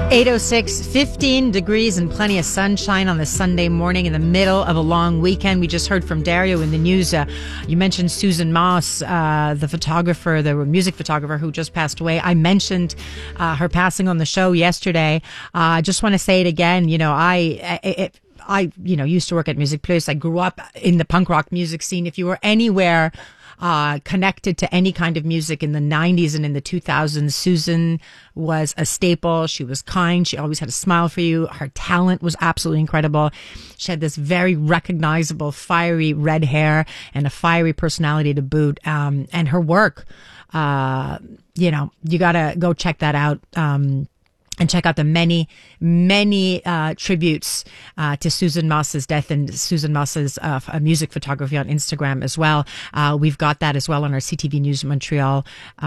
8:06, 15 degrees and plenty of sunshine on this Sunday morning in the middle of a long weekend. We just heard from Dario in the news. You mentioned Susan Moss, the photographer, the music photographer who just passed away. I mentioned her passing on the show yesterday. I just want to say it again. You know, I used to work at Music Plus. I grew up in the punk rock music scene. If you were anywhere connected to any kind of music in the 90s and in the 2000s, Susan was a staple. She was kind. She always had a smile for you. Her talent was absolutely incredible. She had this very recognizable, fiery red hair and a fiery personality to boot. And her work, you gotta go check that out. And check out the many tributes to Susan Moss's death and Susan Moss's music photography on Instagram as well. We've got that as well on our CTV News Montreal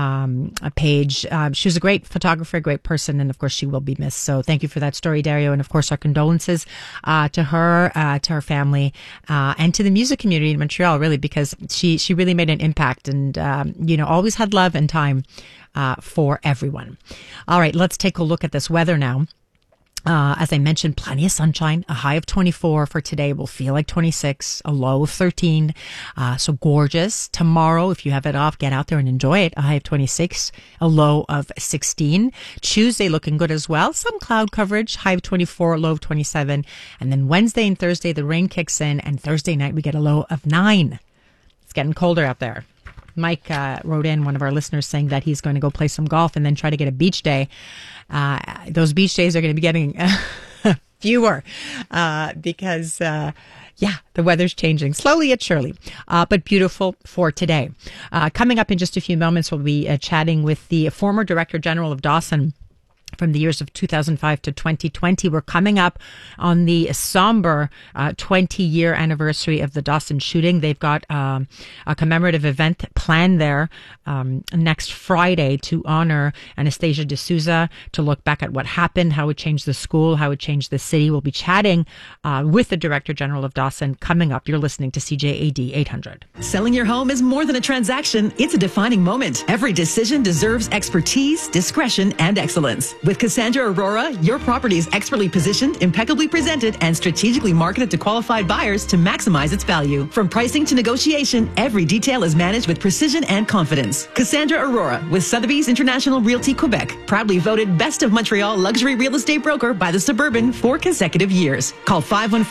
page. She was a great photographer, great person, and of course she will be missed. So thank you for that story, Dario, and of course our condolences to her family, and to the music community in Montreal, really, because she really made an impact and always had love and time for everyone. All right, let's take a look at this weather now. As I mentioned, plenty of sunshine, a high of 24 for today. Will feel like 26, a low of 13. So gorgeous. Tomorrow, if you have it off, get out there and enjoy it. A high of 26, a low of 16. Tuesday looking good as well. Some cloud coverage, high of 24, low of 27. And then Wednesday and Thursday, the rain kicks in. And Thursday night, we get a low of 9. It's getting colder out there. Mike wrote in, one of our listeners, saying that he's going to go play some golf and then try to get a beach day. Those beach days are going to be getting fewer because, the weather's changing slowly yet surely, but beautiful for today. Coming up in just a few moments, we'll be chatting with the former Director General of Dawson from the years of 2005 to 2020. We're coming up on the somber 20-year anniversary of the Dawson shooting. They've got a commemorative event planned there next Friday to honor Anastasia D'Souza, to look back at what happened, how it changed the school, how it changed the city. We'll be chatting with the Director General of Dawson coming up. You're listening to CJAD 800. Selling your home is more than a transaction. It's a defining moment. Every decision deserves expertise, discretion, and excellence. With Cassandra Aurora, your property is expertly positioned, impeccably presented, and strategically marketed to qualified buyers to maximize its value. From pricing to negotiation, every detail is managed with precision and confidence. Cassandra Aurora with Sotheby's International Realty Quebec, proudly voted Best of Montreal Luxury Real Estate Broker by The Suburban 4 consecutive years. Call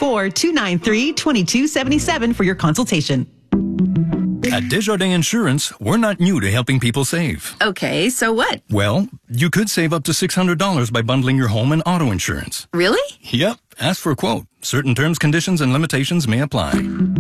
514-293-2277 for your consultation. At Desjardins Insurance, we're not new to helping people save. Okay, so what? Well, you could save up to $600 by bundling your home and auto insurance. Really? Yep. Ask for a quote. Certain terms, conditions, and limitations may apply.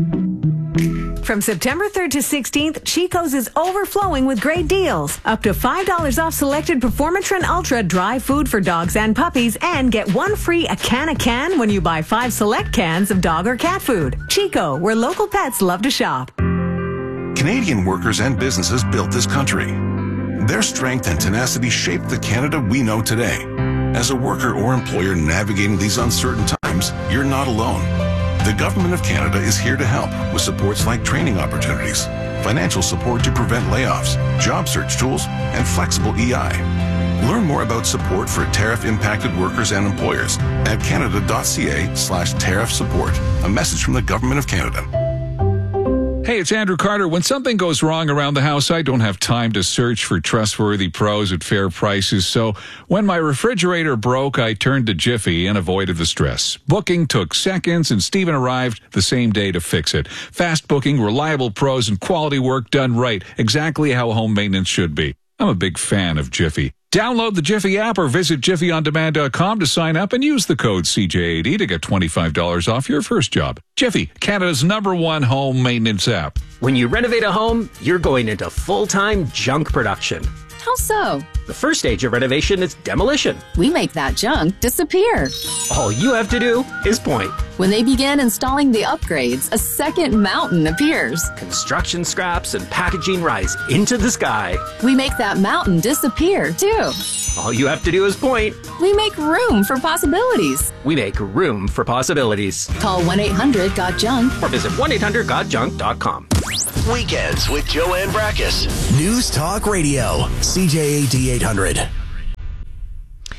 From September 3rd to 16th, Chico's is overflowing with great deals. Up to $5 off selected Performatrin Ultra dry food for dogs and puppies, and get one free a can when you buy 5 select cans of dog or cat food. Chico, where local pets love to shop. Canadian workers and businesses built this country. Their strength and tenacity shaped the Canada we know today. As a worker or employer navigating these uncertain times, you're not alone. The Government of Canada is here to help with supports like training opportunities, financial support to prevent layoffs, job search tools, and flexible EI. Learn more about support for tariff-impacted workers and employers at canada.ca/tariff support. A message from the Government of Canada. Hey, it's Andrew Carter. When something goes wrong around the house, I don't have time to search for trustworthy pros at fair prices. So when my refrigerator broke, I turned to Jiffy and avoided the stress. Booking took seconds, and Steven arrived the same day to fix it. Fast booking, reliable pros, and quality work done right. Exactly how home maintenance should be. I'm a big fan of Jiffy. Download the Jiffy app or visit jiffyondemand.com to sign up and use the code CJAD to get $25 off your first job. Jiffy, Canada's #1 home maintenance app. When you renovate a home, you're going into full-time junk production. How so? The first stage of renovation is demolition. We make that junk disappear. All you have to do is point. When they begin installing the upgrades, a second mountain appears. Construction scraps and packaging rise into the sky. We make that mountain disappear, too. All you have to do is point. We make room for possibilities. We make room for possibilities. Call 1-800-GOT-JUNK or visit 1-800-GOT-JUNK.com. Weekends with Joanne Brackus. News Talk Radio, CJAD 800.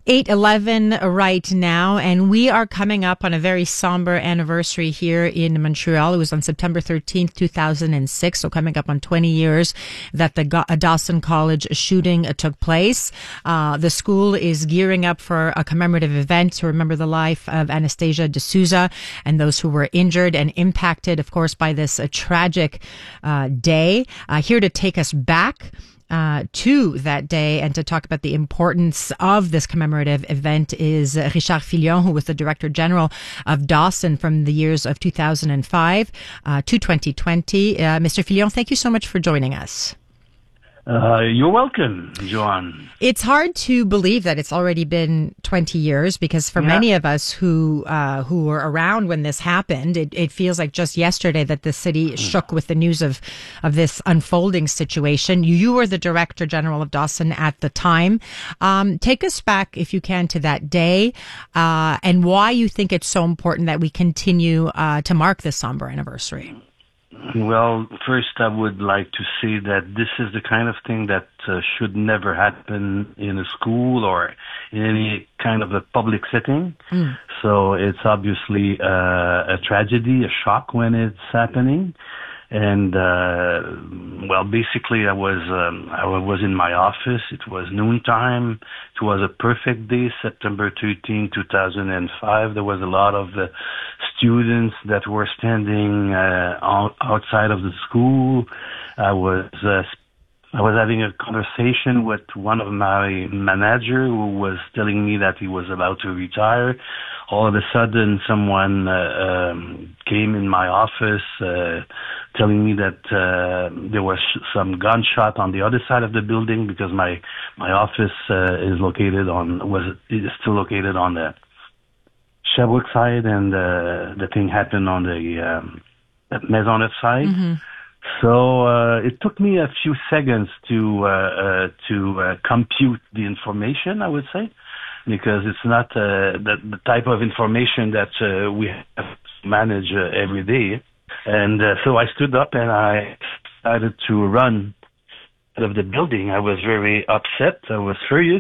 8:11 right now, and we are coming up on a very somber anniversary here in Montreal. It was on September 13th, 2006, so coming up on 20 years that the Dawson College shooting took place. The school is gearing up for a commemorative event to remember the life of Anastasia D'Souza and those who were injured and impacted, of course, by this tragic day. Here to take us back to that day and to talk about the importance of this commemorative event is Richard Filion, who was the Director General of Dawson from the years of 2005 to 2020. Mr. Filion, thank you so much for joining us. You're welcome, Joanne. It's hard to believe that it's already been 20 years because for many of us who were around when this happened, it feels like just yesterday that the city shook with the news of this unfolding situation. You were the Director General of Dawson at the time. Take us back, if you can, to that day and why you think it's so important that we continue to mark this somber anniversary. Well, first I would like to say that this is the kind of thing that should never happen in a school or in any kind of a public setting. So it's obviously a tragedy, a shock when it's happening. And well, basically, I was in my office. It was noontime. It was a perfect day, September 13, 2005. There was a lot of students that were standing outside of the school. I was having a conversation with one of my manager who was telling me that he was about to retire. All of a sudden, someone came in my office telling me that there was some gunshot on the other side of the building because my office is still located on the Sherbrooke side, and the thing happened on the Maisonneuve side. Mm-hmm. So it took me a few seconds to compute the information, I would say, because it's not the type of information that we have to manage every day. And so I stood up and I started to run out of the building. I was very upset. I was furious.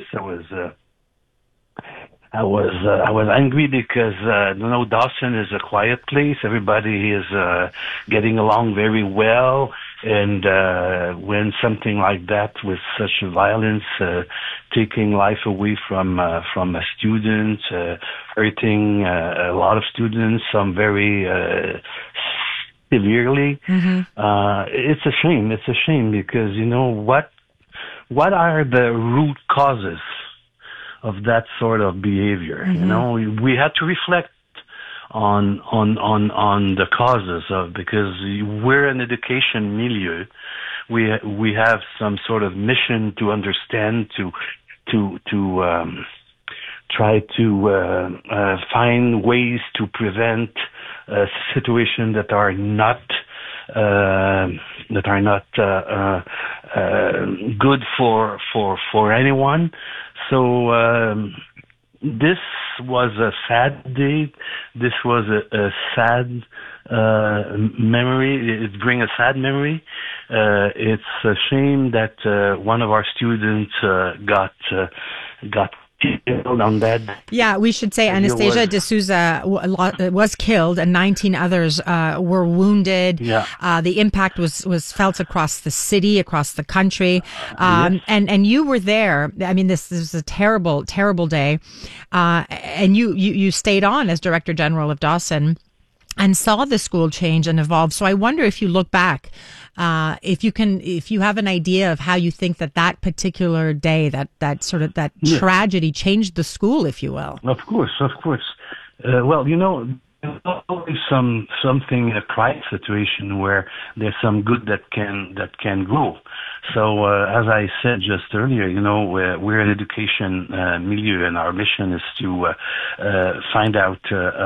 I was angry because Dawson is a quiet place. Everybody is getting along very well, and when something like that with such violence, taking life away from a student, hurting a lot of students, some very severely, it's a shame. It's a shame because what are the root causes of that sort of behavior? We had to reflect on the causes of, because we're an education milieu. We have some sort of mission to understand, to try to find ways to prevent situations that are not good for anyone. So this was a sad day. This was a sad memory. It brings a sad memory. It's a shame that one of our students got killed on that. Yeah, we should say Anastasia D'Souza was killed and 19 others were wounded. Yeah. The impact was felt across the city, across the country. Yes. And you were there. I mean, this is a terrible, terrible day. And you stayed on as Director General of Dawson and saw the school change and evolve. So I wonder if you look back, if you have an idea of how you think that particular day, that tragedy changed the school, if you will. Of course. Well, there's always something in a crisis situation where there's some good that can grow. So as I said just earlier, we're an education milieu, and our mission is to find out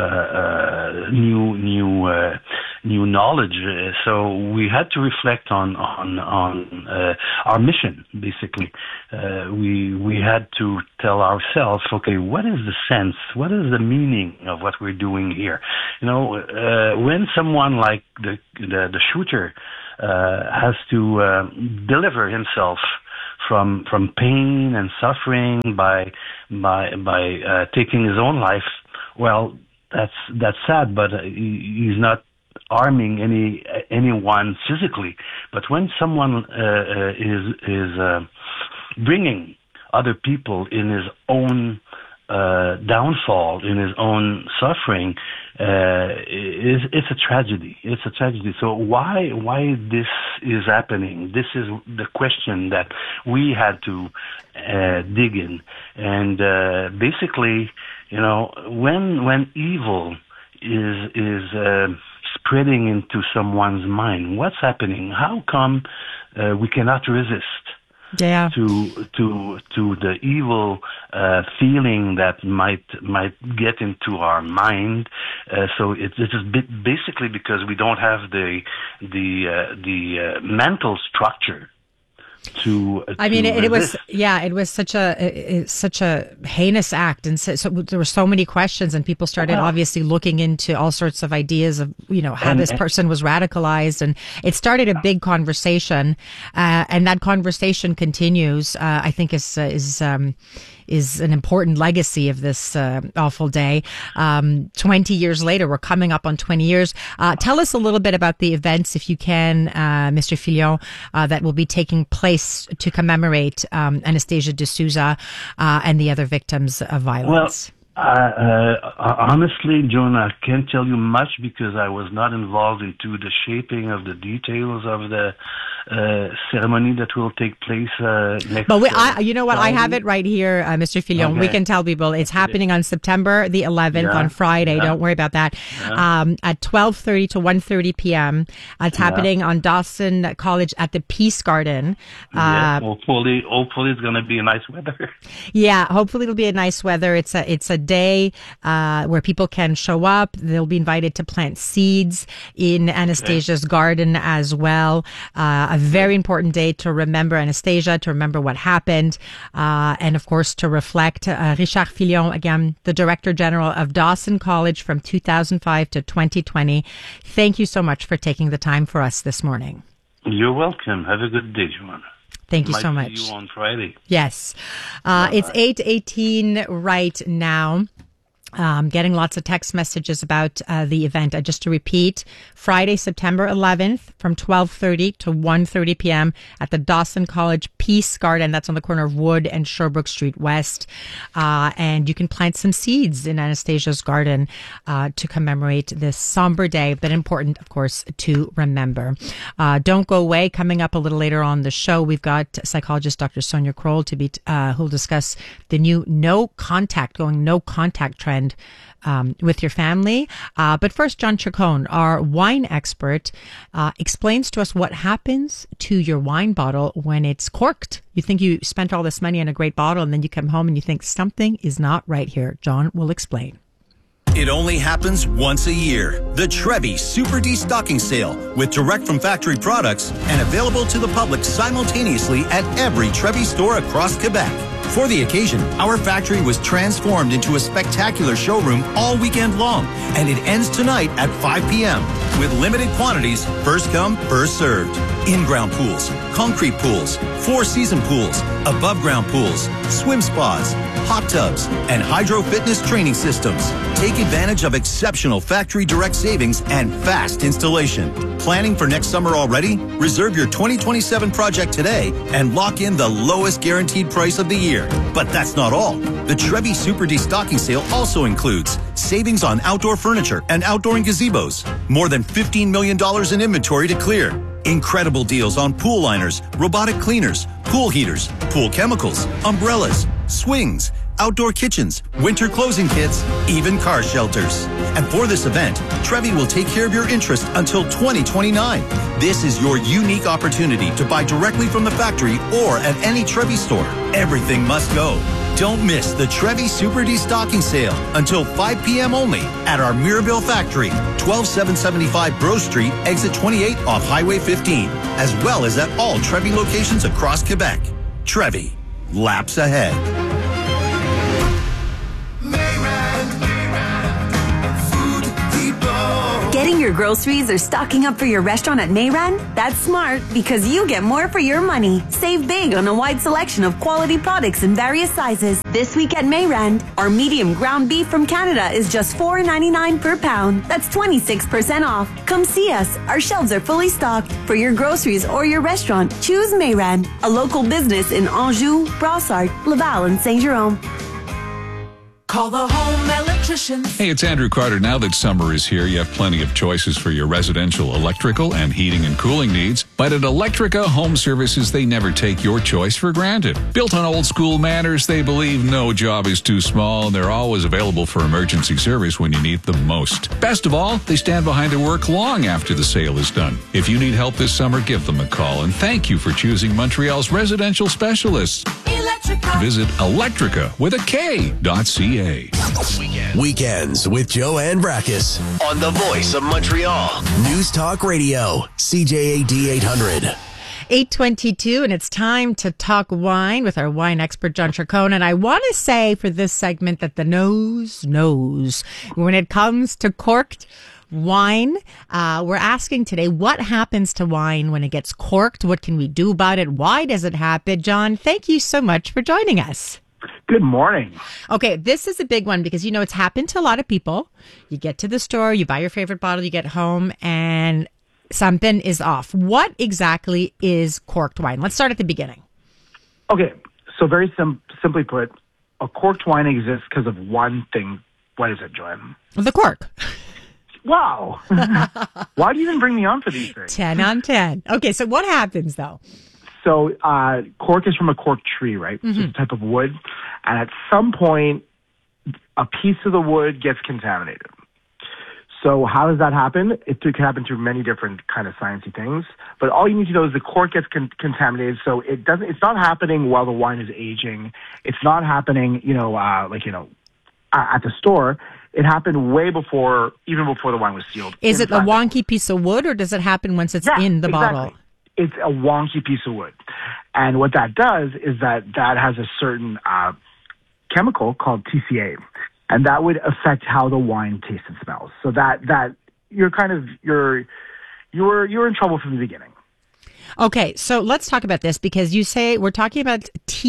new knowledge. So we had to reflect on our mission. Basically, we had to tell ourselves, okay, what is the sense? What is the meaning of what we're doing here? When someone like the shooter has to deliver himself from pain and suffering by taking his own life. Well, that's sad, but he's not harming anyone physically. But when someone is bringing other people in his own downfall, in his own suffering, it's a tragedy. It's a tragedy. So why this is happening? This is the question that we had to dig in. And basically, when evil is spreading into someone's mind, what's happening? How come we cannot resist? Yeah. To the evil feeling that might get into our mind. So it's just basically because we don't have the mental structure it was such a heinous act, and so there were so many questions, and people started obviously looking into all sorts of ideas of how this person was radicalized, and it started a big conversation, and that conversation continues. I think is an important legacy of this awful day. 20 years later, we're coming up on 20 years. Tell us a little bit about the events, if you can, Mr. Filion, that will be taking place to commemorate Anastasia de Souza and the other victims of violence. Honestly, Joan, I can't tell you much because I was not involved into the shaping of the details of the ceremony that will take place next. But you know what? I have it right here, Mr. Filion. Okay. We can tell people it's happening on September the 11th on Friday. Yeah. Don't worry about that. Yeah. At 12:30 to 1:30 p.m. It's happening on Dawson College at the Peace Garden. Hopefully it's going to be a nice weather. Yeah, hopefully it'll be a nice weather. It's a day where people can show up. They'll be invited to plant seeds in Anastasia's garden as well. A very important day to remember Anastasia, to remember what happened, and of course to reflect. Richard Filion, again, the Director General of Dawson College from 2005 to 2020. Thank you so much for taking the time for us this morning. You're welcome. Have a good day, Joanna. Thank you so much. See you on Friday. Yes. It's 8:18 right now. Getting lots of text messages about the event. Just to repeat, Friday, September 11th from 12:30 to 1:30 p.m. at the Dawson College Peace Garden. That's on the corner of Wood and Sherbrooke Street West. And you can plant some seeds in Anastasia's garden to commemorate this somber day, but important, of course, to remember. Don't go away. Coming up a little later on the show, we've got psychologist Dr. Sonia Kroll who'll discuss the new no contact trend with your family. But first, John Chacon, our wine expert, explains to us what happens to your wine bottle when it's corked. You think you spent all this money on a great bottle, and then you come home and you think something is not right here. John will explain. It only happens once a year. The Trevi Super Destocking Sale with direct from factory products and available to the public simultaneously at every Trevi store across Quebec. For the occasion, our factory was transformed into a spectacular showroom all weekend long, and it ends tonight at 5 p.m. with limited quantities, first come, first served. In-ground pools, concrete pools, four-season pools, above-ground pools, swim spas, hot tubs, and hydro fitness training systems. Take advantage of exceptional factory direct savings and fast installation. Planning for next summer already? Reserve your 2027 project today and lock in the lowest guaranteed price of the year. But that's not all. The Trevi Super Destocking Sale also includes savings on outdoor furniture and outdoor gazebos. More than $15 million in inventory to clear. Incredible deals on pool liners, robotic cleaners, pool heaters, pool chemicals, umbrellas, swings, outdoor kitchens, winter closing kits, even car shelters. And for this event, Trevi will take care of your interest until 2029. This is your unique opportunity to buy directly from the factory or at any Trevi store. Everything must go. Don't miss the Trevi Super Destocking Sale until 5 p.m. only at our Mirabel factory, 12775 Bro Street, exit 28 off Highway 15, as well as at all Trevi locations across Quebec. Trevi, laps ahead. Getting your groceries or stocking up for your restaurant at Mayran? That's smart because you get more for your money. Save big on a wide selection of quality products in various sizes. This week at Mayran, our medium ground beef from Canada is just $4.99 per pound. That's 26% off. Come see us. Our shelves are fully stocked. For your groceries or your restaurant, choose Mayran, a local business in Anjou, Brossard, Laval, and Saint-Jérôme. Call the home electrician. Hey, it's Andrew Carter. Now that summer is here, you have plenty of choices for your residential electrical and heating and cooling needs. But at Electrica Home Services, they never take your choice for granted. Built on old school manners, they believe no job is too small, and they're always available for emergency service when you need them most. Best of all, they stand behind their work long after the sale is done. If you need help this summer, give them a call. And thank you for choosing Montreal's residential specialists. Electrica. Visit Electrica with a K.ca. Weekends with Joanne Brackus on the Voice of Montreal. News Talk Radio, CJAD 800. 8:22, and it's time to talk wine with our wine expert, John Chacon. And I want to say for this segment that the nose knows when it comes to corked wine. We're asking today, what happens to wine when it gets corked? What can we do about it? Why does it happen? John, thank you so much for joining us. Good morning. Okay, this is a big one because, it's happened to a lot of people. You get to the store, you buy your favorite bottle, you get home, and something is off. What exactly is corked wine? Let's start at the beginning. Okay, so very simply put, a corked wine exists because of one thing. What is it, Joanne? The cork. Wow. Why do you even bring me on for these things? 10 on 10. Okay, so what happens, though? So cork is from a cork tree, right? Mm-hmm. So it's a type of wood. And at some point, a piece of the wood gets contaminated. So how does that happen? It can happen through many different kind of sciencey things. But all you need to know is the cork gets contaminated. So it's not happening while the wine is aging. It's not happening, at the store. It happened even before the wine was sealed. Is it a wonky piece of wood, or does it happen once it's in the bottle? It's a wonky piece of wood. And what that does is that has a certain chemical called TCA. And that would affect how the wine tastes and smells. So that you're in trouble from the beginning. Okay, so let's talk about this because you say we're talking about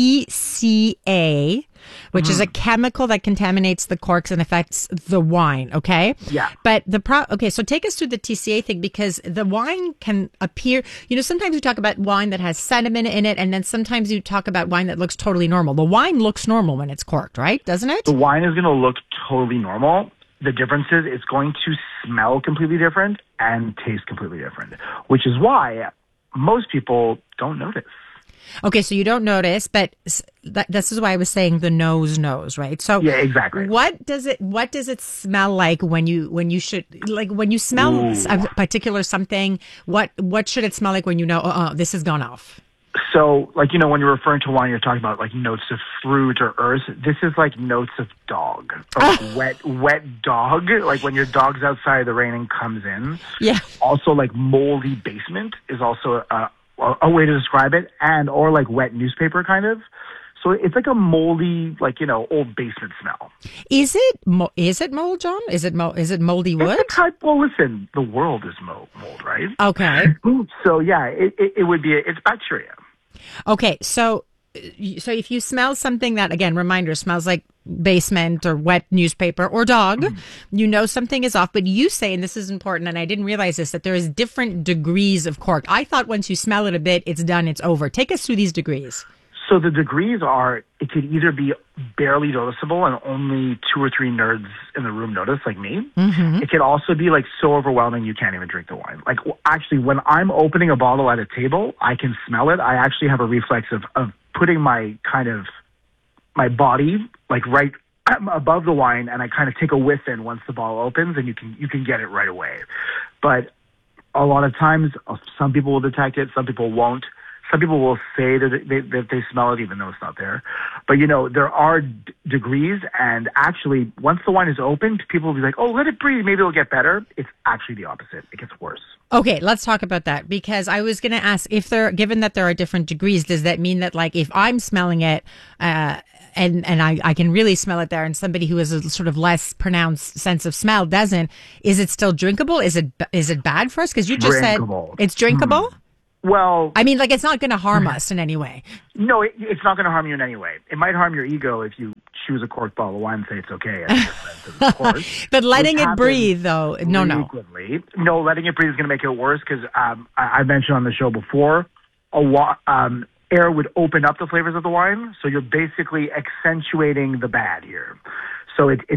TCA, which is a chemical that contaminates the corks and affects the wine, okay? Yeah. But so take us through the TCA thing because the wine can appear, sometimes we talk about wine that has sediment in it, and then sometimes you talk about wine that looks totally normal. The wine looks normal when it's corked, right? Doesn't it? The wine is going to look totally normal. The difference is it's going to smell completely different and taste completely different, which is why most people don't notice. Okay, so you don't notice, but this is why I was saying the nose knows, right? So yeah, exactly. What does it smell like when you smell a particular something? What should it smell like when this has gone off? So, when you're referring to wine, you're talking about notes of fruit or earth. This is notes of dog, wet dog. Like when your dog's outside, the rain and comes in. Yeah. Also, moldy basement is also a way to describe it, or wet newspaper kind of. So it's like a moldy, old basement smell. Is it mold, John? Is it moldy wood? It's a type. Well, listen, the world is mold, right? Okay. So yeah, it would be. It's bacteria. Okay, so if you smell something that, again, reminder, smells like basement or wet newspaper or dog, something is off. But you say, and this is important, and I didn't realize this, that there is different degrees of cork. I thought once you smell it a bit, it's done, it's over. Take us through these degrees. So the degrees are, it could either be barely noticeable and only 2 or 3 nerds in the room notice, like me. Mm-hmm. It could also be so overwhelming you can't even drink the wine. Actually, when I'm opening a bottle at a table, I can smell it. I actually have a reflex of putting my body right above the wine, and I kind of take a whiff in once the bottle opens, and you can get it right away. But a lot of times, some people will detect it, some people won't. Some people will say that they smell it even though it's not there. But, there are degrees, and actually, once the wine is opened, people will be like, oh, let it breathe, maybe it'll get better. It's actually the opposite. It gets worse. Okay, let's talk about that, because I was going to ask, given that there are different degrees, does that mean that, if I'm smelling it, and I can really smell it there, and somebody who has a sort of less pronounced sense of smell doesn't. Is it still drinkable? Is it bad for us? Because you just said it's drinkable. Well, I mean, like, it's not going to harm us in any way. No, it's not going to harm you in any way. It might harm your ego if you choose a corked bottle of wine and say it's okay. Of course. But letting it breathe, though, no. No, letting it breathe is going to make it worse because I mentioned on the show before, air would open up the flavors of the wine, so you're basically accentuating the bad here. So it's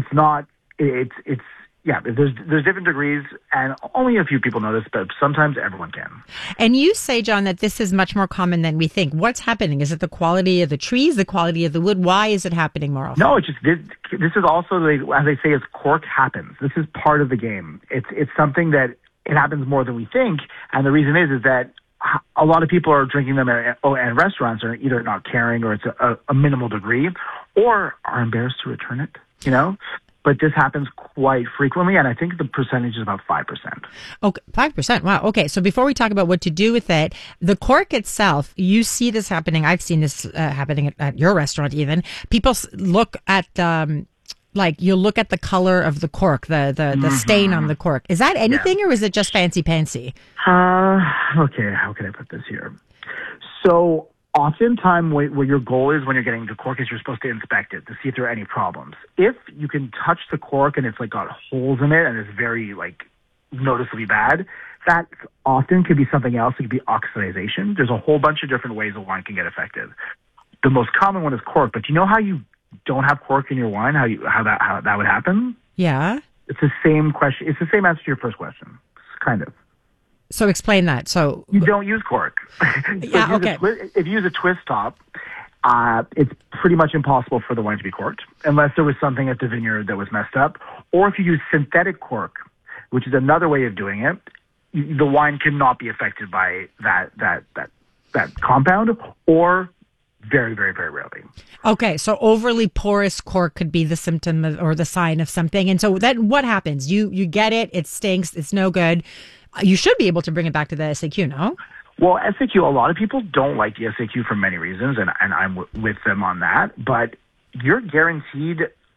there's different degrees, and only a few people know this, but sometimes everyone can. And you say, John, that this is much more common than we think. What's happening? Is it the quality of the trees, the quality of the wood? Why is it happening more often? No, it's just this is also, as they say, it's cork happens. This is part of the game. It's something that it happens more than we think, and the reason is that a lot of people are drinking them at restaurants are either not caring or it's a minimal degree or are embarrassed to return it, But this happens quite frequently, and I think the percentage is about 5%. Okay, 5%. Wow. Okay, so before we talk about what to do with it, the cork itself, you see this happening. I've seen this happening at your restaurant even. People look at... you look at the color of the cork, the stain on the cork. Is that anything, or is it just fancy-pantsy? Okay, how can I put this here? So oftentimes what your goal is when you're getting the cork is you're supposed to inspect it to see if there are any problems. If you can touch the cork and it's got holes in it and it's very noticeably bad, that often could be something else. It could be oxidization. There's a whole bunch of different ways a wine can get affected. The most common one is cork, but you know how you don't have cork in your wine, how that would happen? Yeah. It's the same question. It's the same answer to your first question, kind of. So explain that. So you don't use cork. Yeah, okay. If you use a twist top, it's pretty much impossible for the wine to be corked unless there was something at the vineyard that was messed up. Or if you use synthetic cork, which is another way of doing it, the wine cannot be affected by that compound, or very, very, very rarely. Okay, so overly porous cork could be the symptom or the sign of something. And so then what happens? You get it, it stinks, it's no good. You should be able to bring it back to the SAQ, no? Well, SAQ, a lot of people don't like the SAQ for many reasons, and I'm with them on that. But you're guaranteed,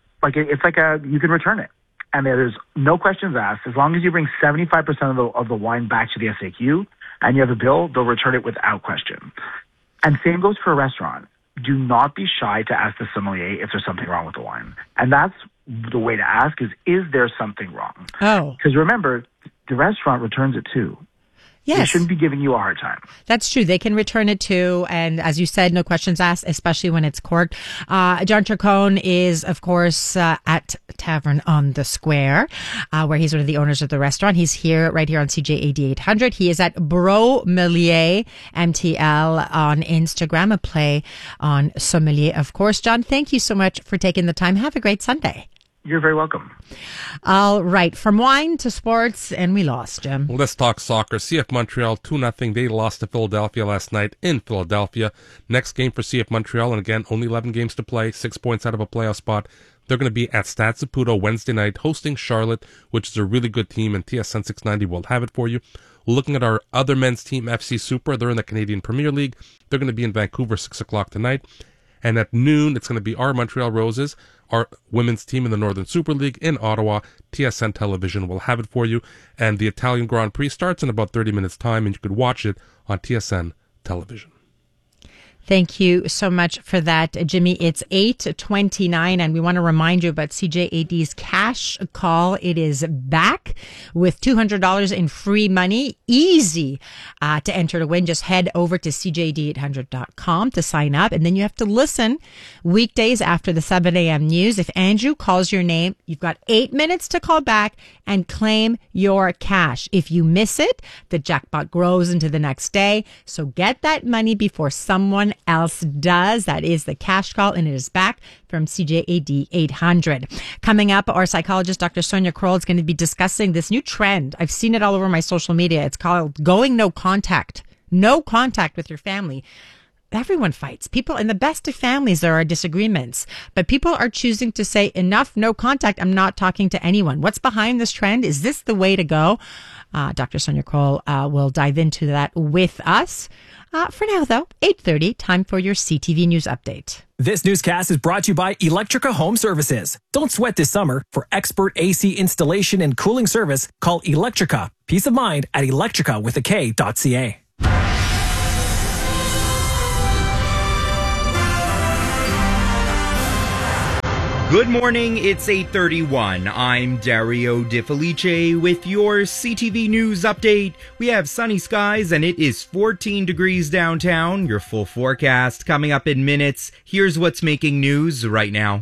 you can return it. And there's no questions asked. As long as you bring 75% of the wine back to the SAQ and you have a bill, they'll return it without question. And same goes for a restaurant. Do not be shy to ask the sommelier if there's something wrong with the wine. And that's the way to ask is there something wrong? Oh. Because remember, the restaurant returns it too. Yes. They shouldn't be giving you a hard time. That's true. They can return it too. And as you said, no questions asked, especially when it's corked. John Chacon is, of course, at Tavern on the Square, where he's one of the owners of the restaurant. He's here, right here on CJAD 800. He is at Bromelier MTL on Instagram, a play on sommelier, of course. John, thank you so much for taking the time. Have a great Sunday. You're very welcome. All right. From wine to sports, and we lost, Jim. Well, let's talk soccer. CF Montreal 2-0. They lost to Philadelphia last night in Philadelphia. Next game for CF Montreal, and again, only 11 games to play, 6 points out of a playoff spot. They're going to be at Stade Saputo Wednesday night, hosting Charlotte, which is a really good team, and TSN 690 will have it for you. Looking at our other men's team, FC Super, they're in the Canadian Premier League. They're going to be in Vancouver 6 o'clock tonight. And at noon, it's going to be our Montreal Roses, our women's team in the Northern Super League in Ottawa. TSN Television will have it for you. And the Italian Grand Prix starts in about 30 minutes' time, and you could watch it on TSN Television. Thank you so much for that, Jimmy. It's 8:29, and we want to remind you about CJAD's cash call. It is back with $200 in free money. Easy to enter to win. Just head over to CJAD800.com to sign up, and then you have to listen weekdays after the 7 a.m. news. If Andrew calls your name, you've got 8 minutes to call back and claim your cash. If you miss it, the jackpot grows into the next day. So get that money before someone else does. That is the cash call, and it is back from CJAD 800. Coming up, our psychologist, Dr. Sonia Kroll, is going to be discussing this new trend. I've seen it all over my social media. It's called going no contact. No contact with your family. Everyone fights. People in the best of families, there are disagreements, but people are choosing to say enough, no contact. I'm not talking to anyone. What's behind this trend? Is this the way to go? Dr. Sonia Kroll will dive into that with us. For now, though, 8:30, time for your CTV News Update. This newscast is brought to you by Electrica Home Services. Don't sweat this summer. For expert AC installation and cooling service, call Electrica. Peace of mind at electrica.ca. Good morning, it's 8:31. I'm Dario Di Felice with your CTV News Update. We have sunny skies and it is 14 degrees downtown. Your full forecast coming up in minutes. Here's what's making news right now.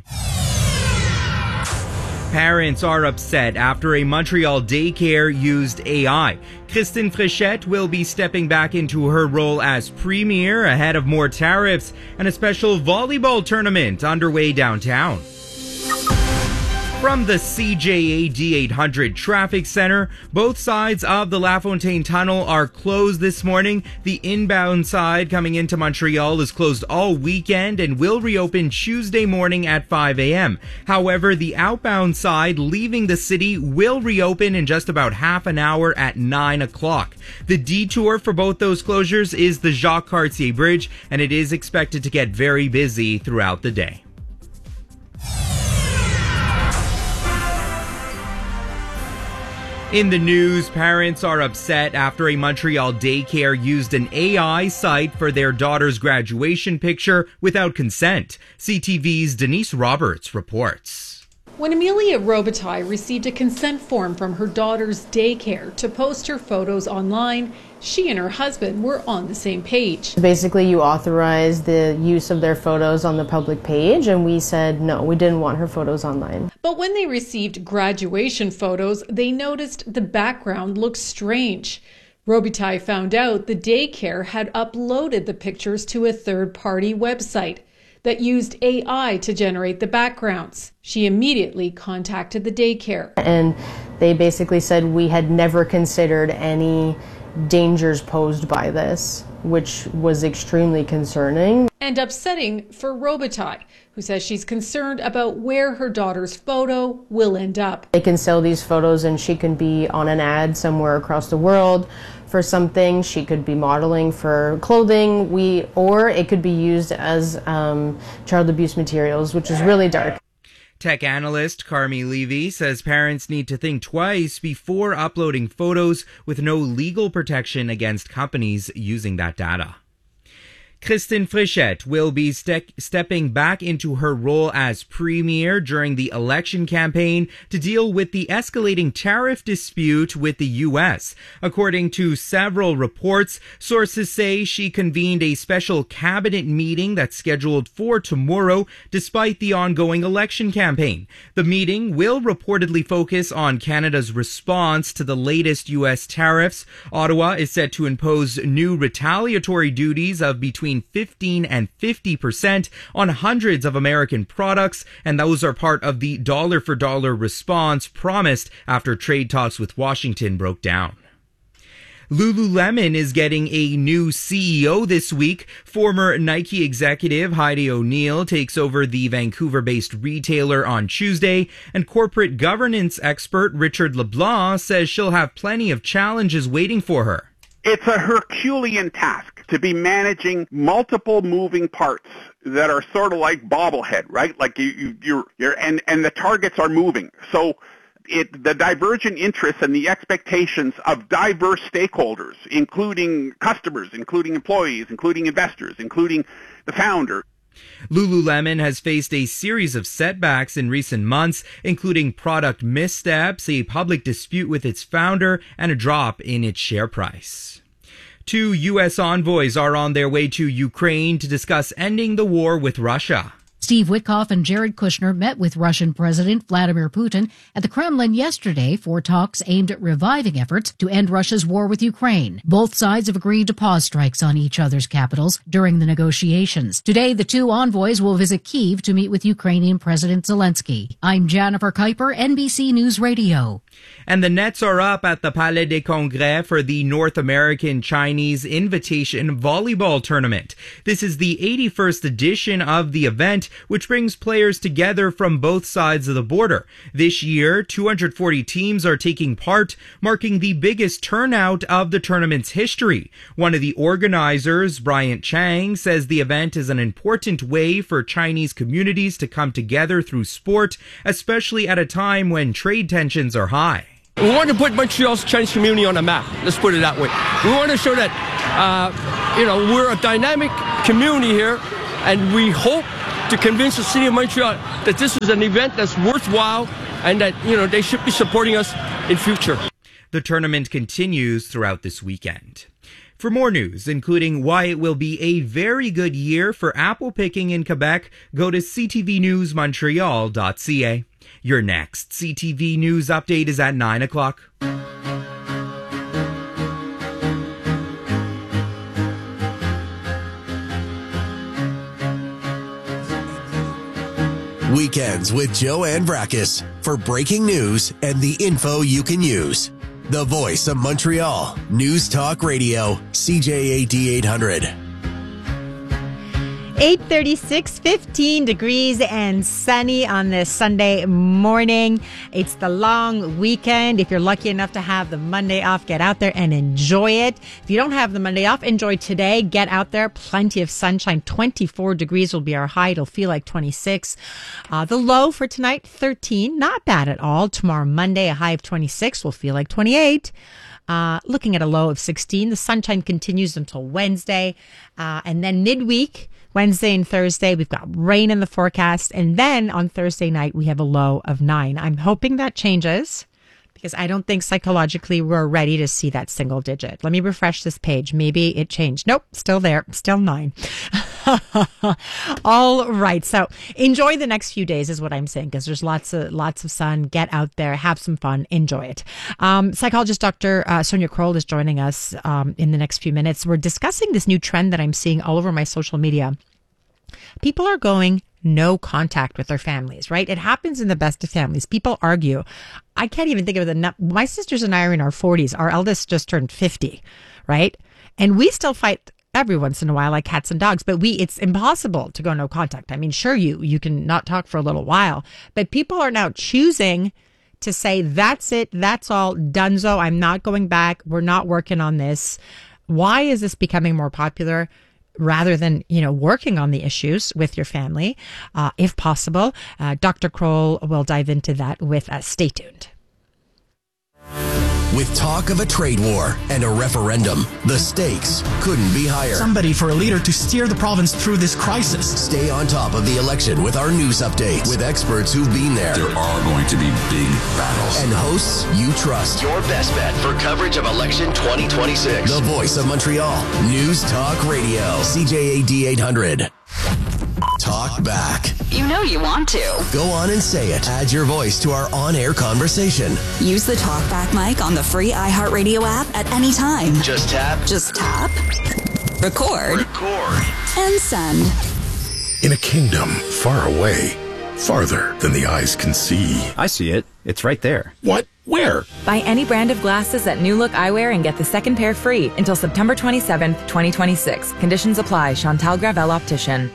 Parents are upset after a Montreal daycare used AI. Kristen Frichette will be stepping back into her role as premier ahead of more tariffs and a special volleyball tournament underway downtown. From the CJAD 800 Traffic Center, both sides of the LaFontaine Tunnel are closed this morning. The inbound side coming into Montreal is closed all weekend and will reopen Tuesday morning at 5 a.m. However, the outbound side leaving the city will reopen in just about half an hour at 9 o'clock. The detour for both those closures is the Jacques Cartier Bridge, and it is expected to get very busy throughout the day. In the news, parents are upset after a Montreal daycare used an AI site for their daughter's graduation picture without consent. CTV's Denise Roberts reports. When Amelia Robitaille received a consent form from her daughter's daycare to post her photos online, she and her husband were on the same page. Basically, you authorize the use of their photos on the public page, and we said no, we didn't want her photos online. But when they received graduation photos, they noticed the background looked strange. Robitaille found out the daycare had uploaded the pictures to a third-party website that used AI to generate the backgrounds. She immediately contacted the daycare. And they basically said we had never considered any dangers posed by this, which was extremely concerning. And upsetting for Robitaille, who says she's concerned about where her daughter's photo will end up. They can sell these photos and she can be on an ad somewhere across the world for something. She could be modeling for clothing, or it could be used as child abuse materials, which is really dark. Tech analyst Carmi Levy says parents need to think twice before uploading photos with no legal protection against companies using that data. Kristen Frichette will be stepping back into her role as premier during the election campaign to deal with the escalating tariff dispute with the U.S. According to several reports, sources say she convened a special cabinet meeting that's scheduled for tomorrow despite the ongoing election campaign. The meeting will reportedly focus on Canada's response to the latest U.S. tariffs. Ottawa is set to impose new retaliatory duties of between 15 and 50% on hundreds of American products, and those are part of the dollar-for-dollar response promised after trade talks with Washington broke down. Lululemon is getting a new CEO this week. Former Nike executive Heidi O'Neill takes over the Vancouver-based retailer on Tuesday, and corporate governance expert Richard LeBlanc says she'll have plenty of challenges waiting for her. It's a Herculean task to be managing multiple moving parts that are sort of like bobblehead, right? Like you're and the targets are moving. So the divergent interests and the expectations of diverse stakeholders, including customers, including employees, including investors, including the founder. Lululemon has faced a series of setbacks in recent months, including product missteps, a public dispute with its founder, and a drop in its share price. 2 U.S. envoys are on their way to Ukraine to discuss ending the war with Russia. Steve Witkoff and Jared Kushner met with Russian President Vladimir Putin at the Kremlin yesterday for talks aimed at reviving efforts to end Russia's war with Ukraine. Both sides have agreed to pause strikes on each other's capitals during the negotiations. Today, the 2 envoys will visit Kyiv to meet with Ukrainian President Zelensky. I'm Jennifer Kuiper, NBC News Radio. And the nets are up at the Palais des Congrès for the North American Chinese Invitation Volleyball Tournament. This is the 81st edition of the event, which brings players together from both sides of the border. This year, 240 teams are taking part, marking the biggest turnout of the tournament's history. One of the organizers, Bryant Chang, says the event is an important way for Chinese communities to come together through sport, especially at a time when trade tensions are high. We want to put Montreal's Chinese community on the map. Let's put it that way. We want to show that, we're a dynamic community here, and we hope to convince the city of Montreal that this is an event that's worthwhile and that, they should be supporting us in future. The tournament continues throughout this weekend. For more news, including why it will be a very good year for apple picking in Quebec, go to ctvnewsmontreal.ca. Your next CTV News update is at 9 o'clock. Weekends with Joanne Brackus for breaking news and the info you can use. The voice of Montreal, News Talk Radio, CJAD 800. 8:36, 15 degrees and sunny on this Sunday morning. It's the long weekend. If you're lucky enough to have the Monday off, get out there and enjoy it. If you don't have the Monday off, enjoy today. Get out there. Plenty of sunshine. 24 degrees will be our high. It'll feel like 26. The low for tonight, 13. Not bad at all. Tomorrow, Monday, a high of 26 will feel like 28. Looking at a low of 16. The sunshine continues until Wednesday. And then midweek, Wednesday and Thursday, we've got rain in the forecast. And then on Thursday night, we have a low of 9. I'm hoping that changes because I don't think psychologically we're ready to see that single digit. Let me refresh this page. Maybe it changed. Nope, still there. Still 9. All right. So enjoy the next few days is what I'm saying, because there's lots of sun. Get out there, have some fun, enjoy it. Psychologist Dr. Sonia Kroll is joining us in the next few minutes. We're discussing this new trend that I'm seeing all over my social media. People are going no contact with their families, right? It happens in the best of families. People argue. I can't even think of my sisters and I are in our 40s. Our eldest just turned 50, right? And we still fight every once in a while like cats and dogs, but it's impossible to go no contact. I mean, sure, you can not talk for a little while, but people are now choosing to say, that's it, that's all, donezo, I'm not going back, we're not working on this. Why is this becoming more popular? Rather than, working on the issues with your family, if possible. Dr. Kroll will dive into that with us. Stay tuned. With talk of a trade war and a referendum, the stakes couldn't be higher. Somebody for a leader to steer the province through this crisis. Stay on top of the election with our news updates with experts who've been there. There are going to be big battles. And hosts you trust. Your best bet for coverage of election 2026. The voice of Montreal, News Talk Radio, CJAD 800. Talk back. You know you want to. Go on and say it. Add your voice to our on-air conversation. Use the Talkback mic on the free iHeartRadio app at any time. Just tap. Record. And send. In a kingdom far away, farther than the eyes can see. I see it. It's right there. What? Where? Buy any brand of glasses at New Look Eyewear and get the second pair free until September 27th, 2026. Conditions apply. Chantal Gravel Optician.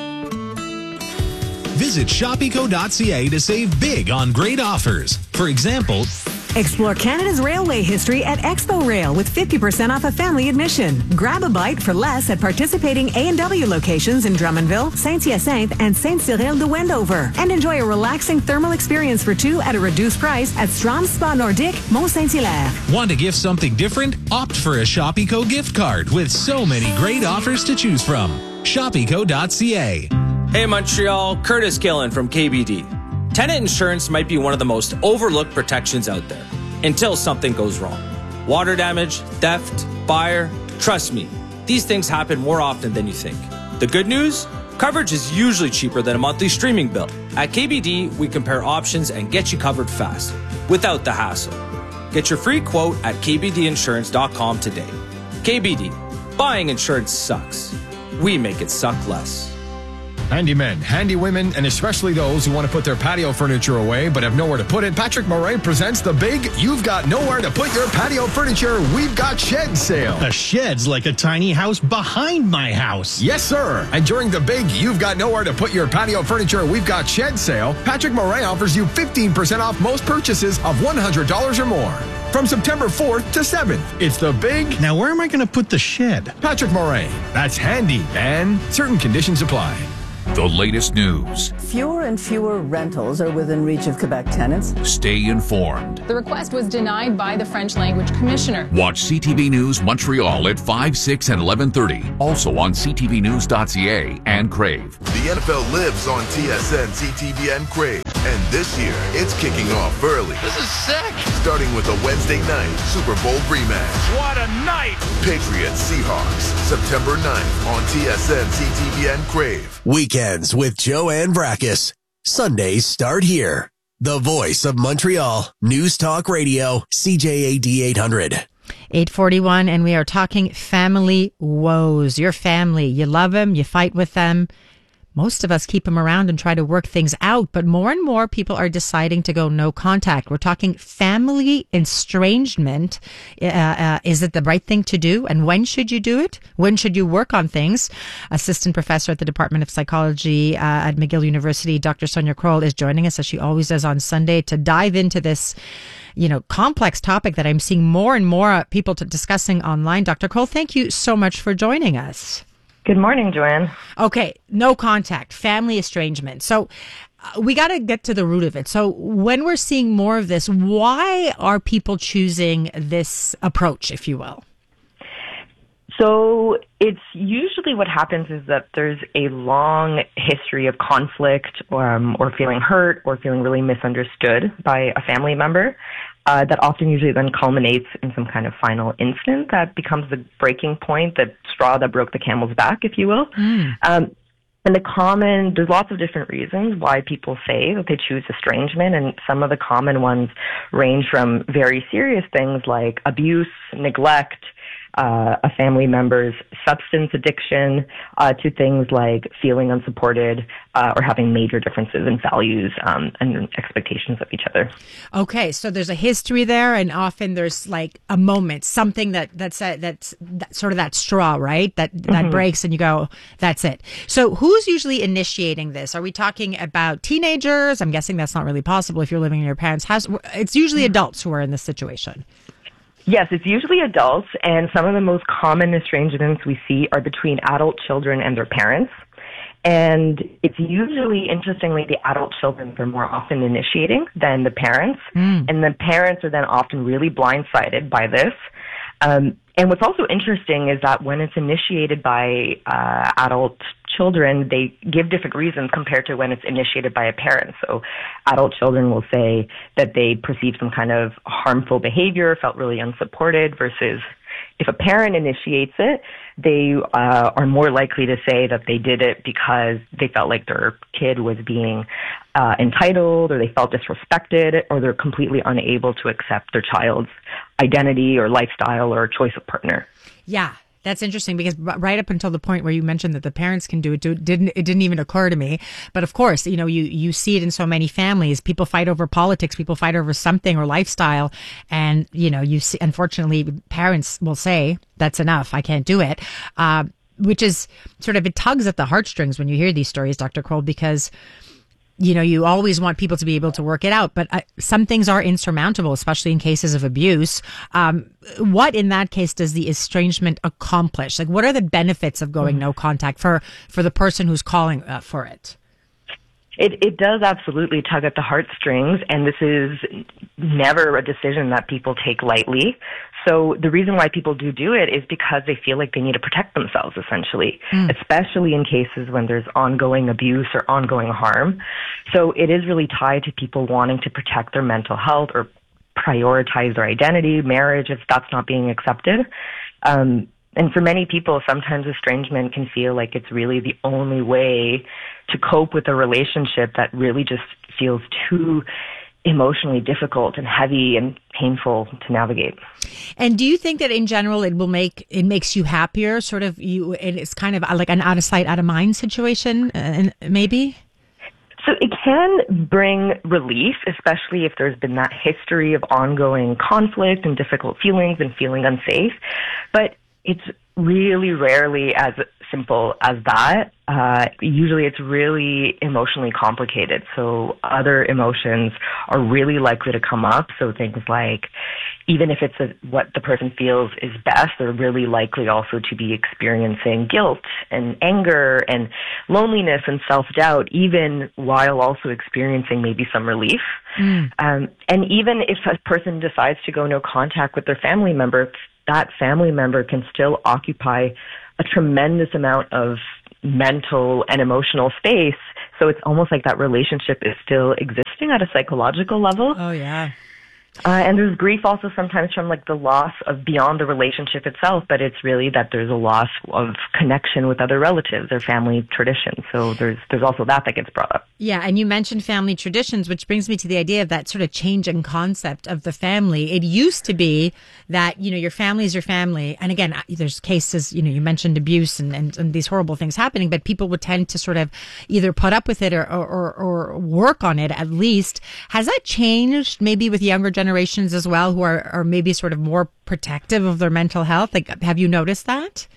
Visit shopeco.ca to save big on great offers. For example, explore Canada's railway history at Expo Rail with 50% off a family admission. Grab a bite for less at participating A&W locations in Drummondville, Saint-Hyacinthe, and Saint-Cyril de Wendover. And enjoy a relaxing thermal experience for two at a reduced price at Strom Spa Nordique, Mont-Saint-Hilaire. Want to gift something different? Opt for a Shopeco gift card with so many great offers to choose from. Shopeco.ca. Hey Montreal, Curtis Gillen from KBD. Tenant insurance might be one of the most overlooked protections out there until something goes wrong. Water damage, theft, fire, trust me, these things happen more often than you think. The good news? Coverage is usually cheaper than a monthly streaming bill. At KBD, we compare options and get you covered fast, without the hassle. Get your free quote at kbdinsurance.com today. KBD, buying insurance sucks. We make it suck less. Handymen, handy women, and especially those who want to put their patio furniture away but have nowhere to put it, Patrick Moray presents the big You've Got Nowhere to Put Your Patio Furniture We've Got Shed sale. A shed's like a tiny house behind my house. Yes, sir. And during the big You've Got Nowhere to Put Your Patio Furniture We've Got Shed sale, Patrick Moray offers you 15% off most purchases of $100 or more. From September 4th to 7th, it's the big... Now, where am I going to put the shed? Patrick Moray. That's handy, and certain conditions apply. The latest news. Fewer and fewer rentals are within reach of Quebec tenants. Stay informed. The request was denied by the French language commissioner. Watch CTV News Montreal at 5, 6, and 11:30. Also on ctvnews.ca and Crave. The NFL lives on TSN, CTV, and Crave. And this year, it's kicking off early. This is sick. Starting with a Wednesday night Super Bowl rematch. What a night. Patriots Seahawks, September 9th on TSN, CTV, and Crave. Weekends with Joanne Brackus. Sundays start here. The voice of Montreal. News Talk Radio, CJAD 800. 8:41, and we are talking family woes. Your family, you love them, you fight with them. Most of us keep them around and try to work things out, but more and more people are deciding to go no contact. We're talking family estrangement. Is it the right thing to do? And when should you do it? When should you work on things? Assistant professor at the Department of Psychology at McGill University, Dr. Sonia Kroll, is joining us, as she always does on Sunday, to dive into this, complex topic that I'm seeing more and more people discussing online. Dr. Kroll, thank you so much for joining us. Good morning, Joanne. Okay, no contact, family estrangement. So we got to get to the root of it. So when we're seeing more of this, why are people choosing this approach, if you will? So it's usually what happens is that there's a long history of conflict or feeling hurt or feeling really misunderstood by a family member. That often usually then culminates in some kind of final incident that becomes the breaking point, the straw that broke the camel's back, if you will. And there's lots of different reasons why people say that they choose estrangement, and some of the common ones range from very serious things like abuse, neglect, a family member's substance addiction, to things like feeling unsupported or having major differences in values and expectations of each other. Okay, so there's a history there, and often there's like a moment, something that's sort of that straw, right? That breaks, and you go, that's it. So who's usually initiating this? Are we talking about teenagers? I'm guessing that's not really possible if you're living in your parents' house. It's usually adults who are in this situation. Yes, it's usually adults, and some of the most common estrangements we see are between adult children and their parents. And it's usually, interestingly, the adult children that are more often initiating than the parents. And the parents are then often really blindsided by this. And what's also interesting is that when it's initiated by adult children, they give different reasons compared to when it's initiated by a parent. So adult children will say that they perceived some kind of harmful behavior, felt really unsupported, versus if a parent initiates it, they are more likely to say that they did it because they felt like their kid was being entitled, or they felt disrespected, or they're completely unable to accept their child's identity or lifestyle or choice of partner. Yeah. That's interesting, because right up until the point where you mentioned that the parents can do it, it didn't even occur to me. But of course, you see it in so many families. People fight over politics, people fight over something or lifestyle, and you see, unfortunately, parents will say, "That's enough. I can't do it," which is sort of, it tugs at the heartstrings when you hear these stories, Dr. Kroll, because you always want people to be able to work it out, but some things are insurmountable, especially in cases of abuse. What in that case does the estrangement accomplish? Like, what are the benefits of going no contact for the person who's calling for it? It does absolutely tug at the heartstrings, and this is never a decision that people take lightly. So the reason why people do it is because they feel like they need to protect themselves, essentially, especially in cases when there's ongoing abuse or ongoing harm. So it is really tied to people wanting to protect their mental health or prioritize their identity, marriage, if that's not being accepted. And for many people, sometimes estrangement can feel like it's really the only way to cope with a relationship that really just feels too emotionally difficult and heavy and painful to navigate. And do you think that in general it makes you happier? Sort of it's kind of like an out of sight, out of mind situation, maybe? So it can bring relief, especially if there's been that history of ongoing conflict and difficult feelings and feeling unsafe. But it's really rarely as simple as that. Usually it's really emotionally complicated. So other emotions are really likely to come up. So things like, even if it's what the person feels is best, they're really likely also to be experiencing guilt and anger and loneliness and self-doubt, even while also experiencing maybe some relief. And even if a person decides to go no contact with their family member, that family member can still occupy a tremendous amount of mental and emotional space. So it's almost like that relationship is still existing at a psychological level. Oh, yeah. And there's grief also sometimes from like the loss of beyond the relationship itself, but it's really that there's a loss of connection with other relatives or family traditions. So there's also that gets brought up. Yeah, and you mentioned family traditions, which brings me to the idea of that sort of change in concept of the family. It used to be that, your family is your family. And again, there's cases, you mentioned abuse and these horrible things happening, but people would tend to sort of either put up with it or work on it at least. Has that changed maybe with younger generations as well, who are maybe sort of more protective of their mental health? Like, have you noticed that?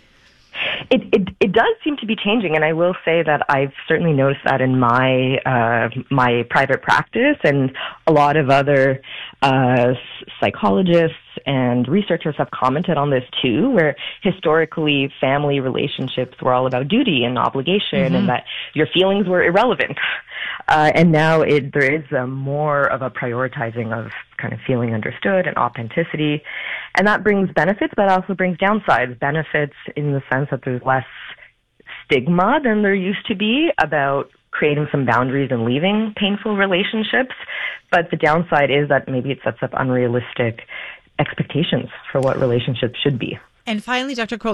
It does seem to be changing, and I will say that I've certainly noticed that in my my private practice, and a lot of other psychologists and researchers have commented on this too, where historically family relationships were all about duty and obligation, and that your feelings were irrelevant. And now there is more of a prioritizing of kind of feeling understood and authenticity. And that brings benefits, but also brings downsides. Benefits in the sense that there's less stigma than there used to be about creating some boundaries and leaving painful relationships. But the downside is that maybe it sets up unrealistic expectations for what relationships should be. And finally, Dr. Kroll,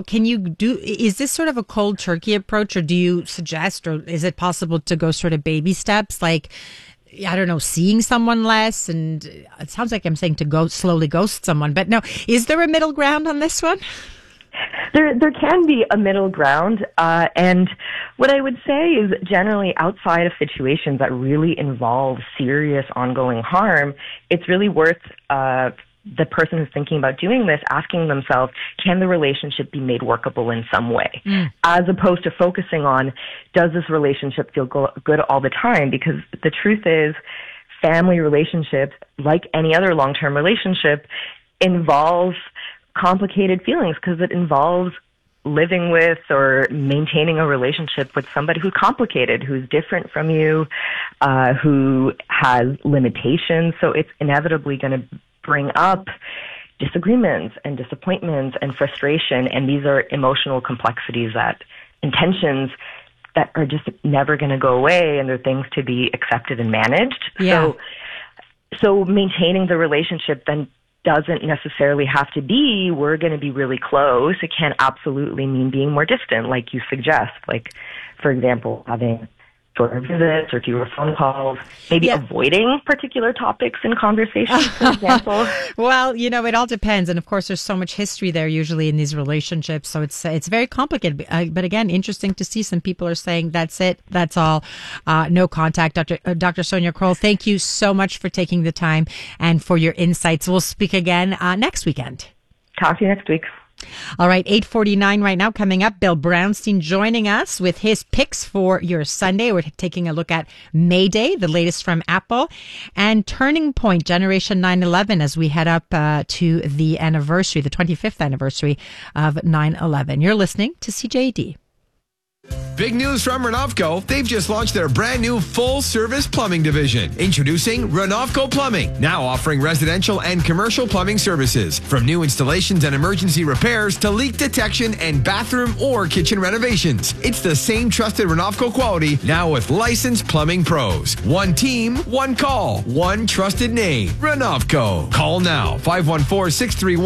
is this sort of a cold turkey approach, or do you suggest, or is it possible to go sort of baby steps, like, I don't know, seeing someone less? And it sounds like I'm saying to go slowly ghost someone, but no, is there a middle ground on this one? There can be a middle ground, and what I would say is generally outside of situations that really involve serious ongoing harm, it's really worth the person who's thinking about doing this asking themselves, can the relationship be made workable in some way? As opposed to focusing on, does this relationship feel good all the time? Because the truth is, family relationships, like any other long-term relationship, involve complicated feelings because it involves living with or maintaining a relationship with somebody who's complicated, who's different from you, who has limitations. So it's inevitably going to bring up disagreements and disappointments and frustration. And these are emotional complexities and tensions that are just never going to go away, and they're things to be accepted and managed. Yeah. So maintaining the relationship then doesn't necessarily have to be, we're going to be really close. It can absolutely mean being more distant, like you suggest. Like, for example, having shorter visits or fewer phone calls, maybe avoiding particular topics in conversation, for example. Well, it all depends. And of course, there's so much history there usually in these relationships. So it's very complicated. But again, interesting to see some people are saying, that's it, that's all, no contact. Dr. Sonia Kroll, thank you so much for taking the time and for your insights. We'll speak again next weekend. Talk to you next week. All right, 8:49 right now. Coming up, Bill Brownstein joining us with his picks for your Sunday. We're taking a look at May Day, the latest from Apple, and Turning Point, Generation 9/11, as we head up to the anniversary, the 25th anniversary of 9/11. You're listening to CJAD. Big news from Renovco. They've just launched their brand new full-service plumbing division. Introducing Renovco Plumbing, now offering residential and commercial plumbing services. From new installations and emergency repairs to leak detection and bathroom or kitchen renovations. It's the same trusted Renovco quality, now with licensed plumbing pros. One team, one call, one trusted name. Renovco. Call now,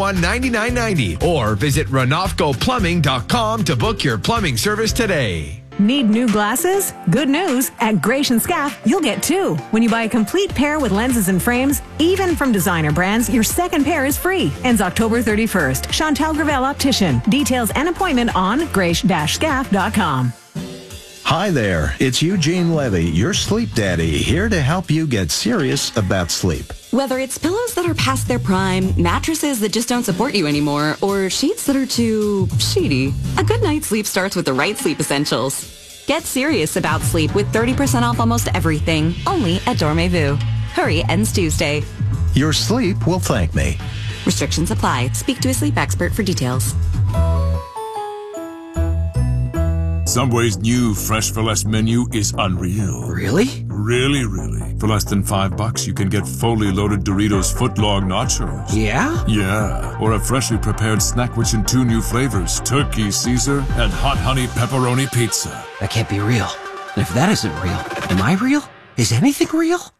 514-631-9990, or visit RenovcoPlumbing.com to book your plumbing service today. Need new glasses? Good news. At Gratian Scaff, you'll get 2. When you buy a complete pair with lenses and frames, even from designer brands, your second pair is free. Ends October 31st. Chantal Gravel Optician. Details and appointment on grace-scaff.com. Hi there, it's Eugene Levy, your sleep daddy, here to help you get serious about sleep. Whether it's pillows that are past their prime, mattresses that just don't support you anymore, or sheets that are too sheety, a good night's sleep starts with the right sleep essentials. Get serious about sleep with 30% off almost everything, only at Dormez-vous. Hurry, ends Tuesday. Your sleep will thank me. Restrictions apply. Speak to a sleep expert for details. Subway's new Fresh for Less menu is unreal. Really? Really. For less than $5, you can get fully loaded Doritos footlong nachos. Yeah? Yeah. Or a freshly prepared snack rich in 2 new flavors, Turkey Caesar and Hot Honey Pepperoni Pizza. That can't be real. And if that isn't real, am I real? Is anything real?